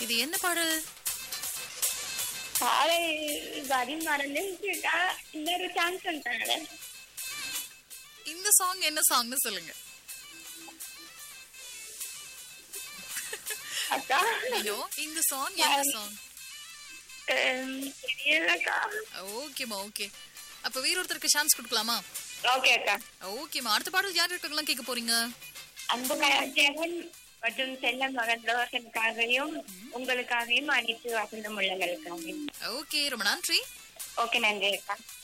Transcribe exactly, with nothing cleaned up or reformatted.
இது என்ன பாடல்? காலை வரி மறந்து இன்னொரு சான்ஸ் சொல்றாங்க. இந்த சாங் என்ன சாங்னு சொல்லுங்க. அக்கா ஐயோ, இந்த சாங் என்ன சாங்? தெரியலக்கா. ஓகேமா, ஓகே. அப்ப வேற ஒருத்தருக்கு சான்ஸ் கொடுக்கலாமா? ஓகே அக்கா. ஓகேமா, அடுத்த பாடல் யார் இருக்கலாம் கேட்க போறீங்க? அன்பு கலாச்சாரம் மற்றும் செல்ல மகன் ரோஷனுக்காகவும் உங்களுக்காகவும் அனைத்து வசந்தம் உள்ளங்களுக்காகவும். ஓகே, ரொம்ப நன்றி. ஓகே, நன்றி அக்கா.